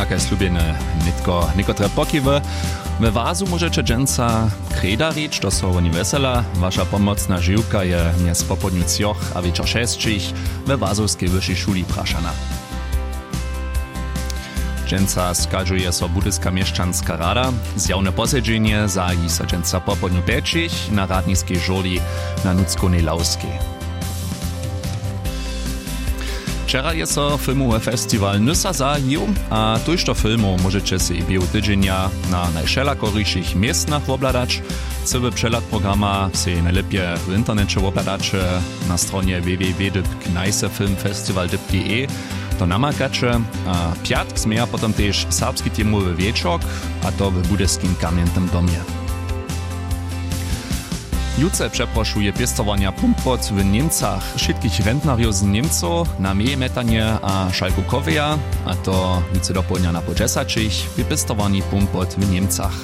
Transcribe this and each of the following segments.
Akaj slubjene niekotre pokiwy. We wazu możecie dżęca kreda rič, to so oni vesela. Wasza pomocna žiwka je mjez popodnju cjoch a večer 6 we wazowskiej wyższej szuli praszana. Dżęca skadżuje so Budyska mieszczanska rada. Zjawne posiedzenie zaji so dżęca popodnju 5 na radniskiej żoli na Nuckonej Lauskiej. Wczera je so filmowy festiwal Nysa zajił, a tužto filmu możecie si i bieł tydzienia na najšelakoriších miestnach obladać. Cały przelat programa si najlepiej w internecie obladacie na stronie www.knajsefilmfestival.de. To namakacie, a piatk zmieja potem też serbski temowy wieczok, a to w Budyskim Kamiennym domie. Juce przeproszuje piestowania pumpot w Niemcach wszystkich rentnariów z Niemców na metanie a szalkukowie, a to juce do południa na po 10 wypestowani pumpot w Niemcach.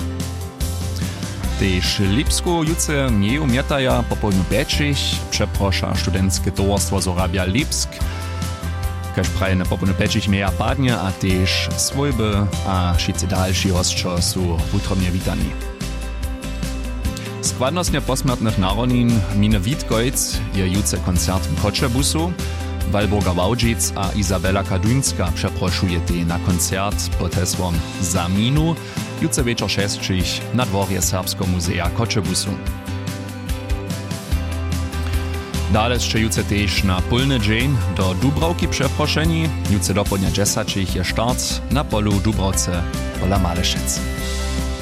Tež Lipsku juce nie umietaja po południu 5 przeprosza studenckie towarstwo Zorabia Lipsk. Kaž praje na południu 5 meja padnie, a tež swojby a wszyscy dalsi hostčo są utromnie witani. Składnostnie posmrtnych narodnin Mine Witkojc je juce koncert w Koczebusu. Walburga Wałdzic a Izabela Kaduńska przeproszuje te na koncert pod hesłom Za minu juce wieczor 6 na dworje Serbskiego Muzea Koczebusu. Dalej jeszcze juce też na Pólny dzień do Dubravki przeproszeni. Juce do południa 10 je start na polu Dubravce pola Malešec.